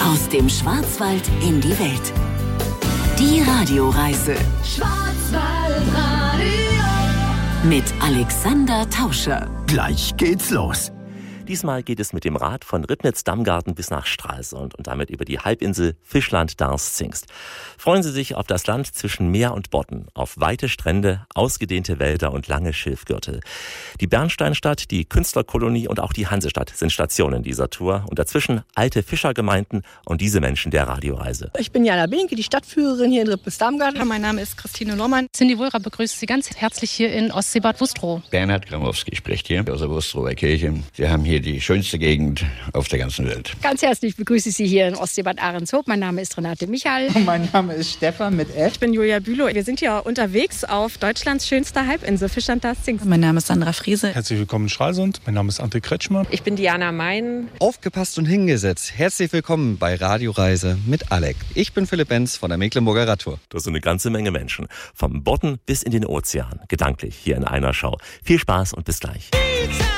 Aus dem Schwarzwald in die Welt. Die Radioreise. Schwarzwaldradio. Mit Alexander Tauscher. Gleich geht's los. Diesmal geht es mit dem Rad von Ribnitz-Damgarten bis nach Stralsund und damit über die Halbinsel Fischland-Darß-Zingst. Freuen Sie sich auf das Land zwischen Meer und Bodden, auf weite Strände, ausgedehnte Wälder und lange Schilfgürtel. Die Bernsteinstadt, die Künstlerkolonie und auch die Hansestadt sind Stationen dieser Tour und dazwischen alte Fischergemeinden und diese Menschen der Radioreise. Ich bin Jana Binke, die Stadtführerin hier in Ribnitz-Damgarten. Mein Name ist Christine Lohmann. Cindy Wohlrab begrüßt Sie ganz herzlich hier in Ostseebad Wustrow. Bernhard Gramowski spricht hier aus der Wustrower Kirche. Sie haben hier die schönste Gegend auf der ganzen Welt. Ganz herzlich begrüße ich Sie hier in Ostseebad Ahrenshoop. Mein Name ist Renate Michal. Mein Name ist Stefan mit F. Ich bin Julia Bülow. Wir sind hier unterwegs auf Deutschlands schönster Halbinsel, Fischland-Darß-Zingst. Mein Name ist Sandra Friese. Herzlich willkommen in Stralsund. Mein Name ist Ante Kretschmer. Ich bin Diana Mein. Aufgepasst und hingesetzt. Herzlich willkommen bei Radioreise mit Alec. Ich bin Philipp Benz von der Mecklenburger Radtour. Das sind eine ganze Menge Menschen. Vom Bodden bis in den Ozean. Gedanklich hier in einer Show. Viel Spaß und bis gleich.